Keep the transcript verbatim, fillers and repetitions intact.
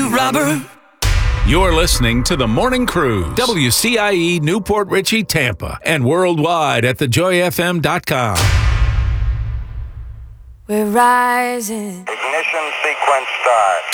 you, Robert. You're listening to The Morning Cruise, W C I E Newport Richey, Tampa, and worldwide at the joy f m dot com. We're rising. Ignition sequence start.